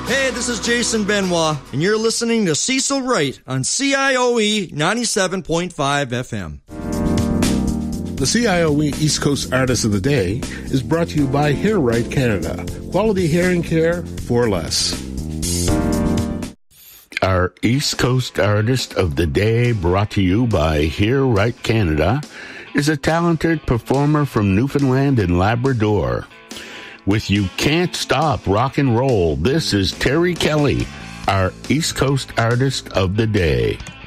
Hey, this is Jason Benoit, and you're listening to Cecil Wright on CIOE 97.5 FM. The CIOE East Coast Artist of the Day is brought to you by Hair Right Canada. Quality hearing care for less. Our East Coast Artist of the Day, brought to you by Hair Right Canada, is a talented performer from Newfoundland and Labrador. With You Can't Stop Rock and Roll, this is Terry Kelly, our East Coast Artist of the Day.